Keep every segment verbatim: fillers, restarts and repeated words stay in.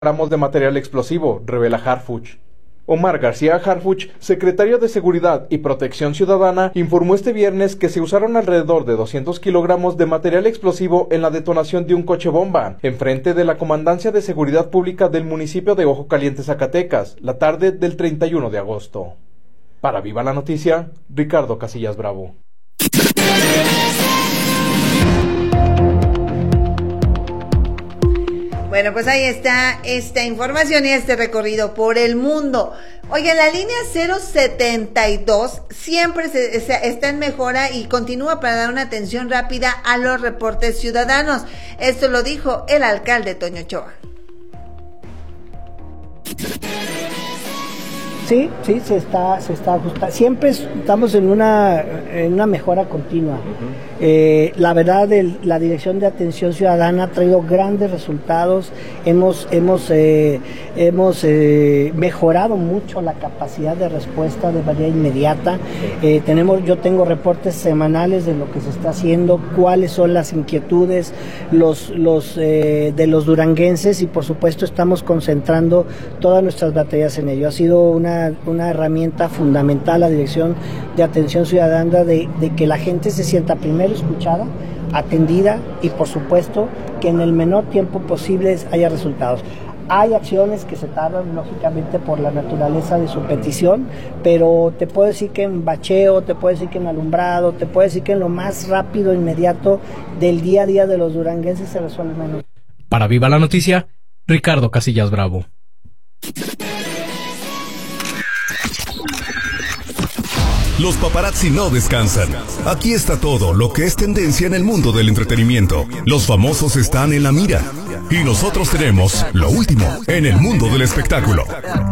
kilogramos de material explosivo, revela Harfuch. Omar García Harfuch, secretario de Seguridad y Protección Ciudadana, informó este viernes que se usaron alrededor de doscientos kilogramos de material explosivo en la detonación de un coche bomba, enfrente de la Comandancia de Seguridad Pública del municipio de Ojo Caliente, Zacatecas, la tarde del treinta y uno de agosto. Para Viva la Noticia, Ricardo Casillas Bravo. Bueno, pues ahí está esta información y este recorrido por el mundo. Oigan, la línea cero setenta y dos siempre se, se, está en mejora y continúa para dar una atención rápida a los reportes ciudadanos. Esto lo dijo el alcalde Toño Ochoa. Sí, sí, se está, se está ajustando. Siempre estamos en una, en una mejora continua. Uh-huh. Eh, la verdad, el, la Dirección de Atención Ciudadana ha traído grandes resultados. Hemos, hemos, eh, hemos eh, mejorado mucho la capacidad de respuesta de manera inmediata. Eh, tenemos, yo tengo reportes semanales de lo que se está haciendo, cuáles son las inquietudes los, los, eh, de los duranguenses y por supuesto estamos concentrando todas nuestras batallas en ello. Ha sido una una herramienta fundamental la Dirección de Atención Ciudadana de, de que la gente se sienta primero escuchada, atendida y por supuesto que en el menor tiempo posible haya resultados. Hay acciones que se tardan lógicamente por la naturaleza de su petición, pero te puedo decir que en bacheo, te puedo decir que en alumbrado, te puedo decir que en lo más rápido, inmediato del día a día de los duranguenses se resuelve menos. Para Viva la Noticia, Ricardo Casillas Bravo. Los paparazzi no descansan. Aquí está todo lo que es tendencia en el mundo del entretenimiento. Los famosos están en la mira. Y nosotros tenemos lo último en el mundo del espectáculo.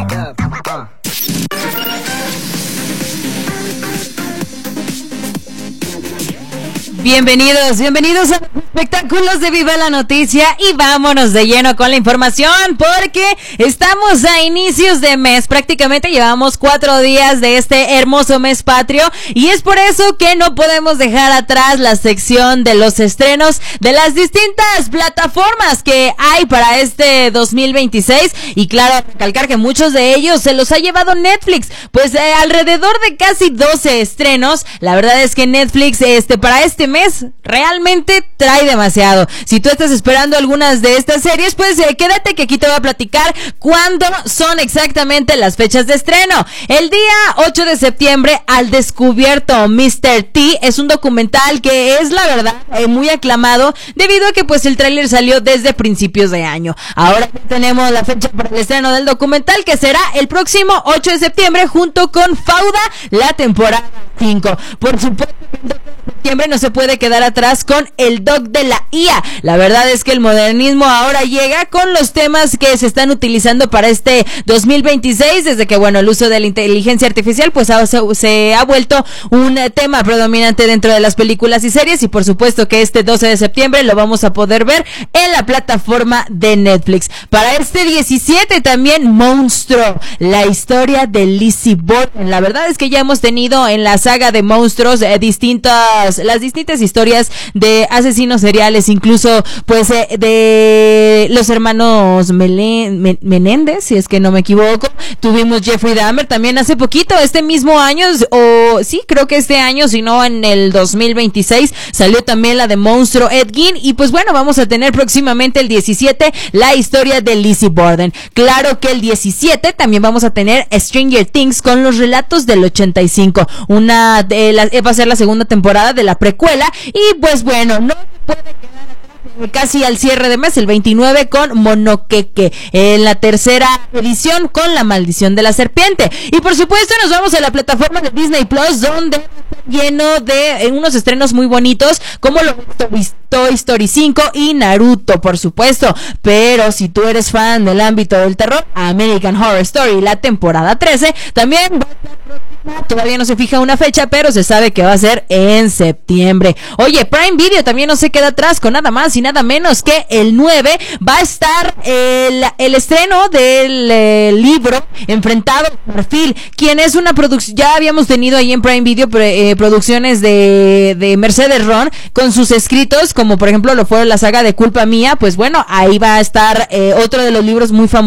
Bienvenidos, bienvenidos a Espectáculos de Viva la Noticia y vámonos de lleno con la información porque estamos a inicios de mes, prácticamente llevamos cuatro días de este hermoso mes patrio y es por eso que no podemos dejar atrás la sección de los estrenos de las distintas plataformas que hay para este dos mil veintiséis y claro, recalcar que muchos de ellos se los ha llevado Netflix, pues eh, alrededor de casi doce estrenos. La verdad es que Netflix este para este mes realmente trae demasiado. Si tú estás esperando algunas de estas series, pues eh, quédate que aquí te voy a platicar cuándo son exactamente las fechas de estreno. El día ocho de septiembre, Al Descubierto, mister T, es un documental que es la verdad eh, muy aclamado debido a que pues el tráiler salió desde principios de año. Ahora tenemos la fecha para el estreno del documental que será el próximo ocho de septiembre junto con Fauda, la temporada cinco. Por supuesto que el septiembre no se puede quedar atrás con el doc de la I A. La verdad es que el modernismo ahora llega con los temas que se están utilizando para este dos mil veintiséis, desde que bueno, el uso de la inteligencia artificial pues ha, se, se ha vuelto un tema predominante dentro de las películas y series y por supuesto que este doce de septiembre lo vamos a poder ver en la plataforma de Netflix. Para este diecisiete también Monstruo, la historia de Lizzie Borden. La verdad es que ya hemos tenido en la saga de monstruos eh, distintas las distintas historias de asesinos seriales, incluso pues eh, de los hermanos Melen, Men, Menéndez, si es que no me equivoco. Tuvimos Jeffrey Dahmer también hace poquito, este mismo año, o sí, creo que este año, si no en el dos mil veintiséis, salió también la de Monstruo Ed Gein, y pues bueno, vamos a tener próximamente el diecisiete la historia de Lizzie Borden. Claro que el diecisiete también vamos a tener Stranger Things con los relatos del ochenta y cinco, una de la, va a ser la segunda temporada de la precuela, y pues bueno, no puede quedar casi al cierre de mes, el veintinueve con Monoqueque, en la tercera edición con La Maldición de la Serpiente. Y por supuesto nos vamos a la plataforma de Disney Plus, donde está lleno de eh, unos estrenos muy bonitos como lo Toy Story cinco y Naruto, por supuesto. Pero si tú eres fan del ámbito del terror, American Horror Story, la temporada trece también va a estar Todavía no se fija una fecha, pero se sabe que va a ser en septiembre. Oye, Prime Video también no se queda atrás con nada más y nada menos que el nueve va a estar el, el estreno del eh, libro Enfrentado al Marfil, quien es una producción, ya habíamos tenido ahí en Prime Video eh, producciones de, de Mercedes Ron con sus escritos, como por ejemplo lo fue la saga de Culpa Mía. Pues bueno, ahí va a estar eh, otro de los libros muy famosos